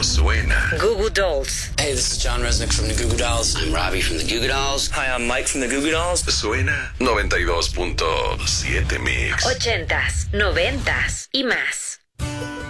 suena. Goo Goo Dolls. Hey, this is John Resnick from the Goo Goo Dolls. I'm Robbie from the Goo Goo Dolls. Hi, I'm Mike from the Goo Goo Dolls. Suena 92.7 Mix. 80s, 90s y más.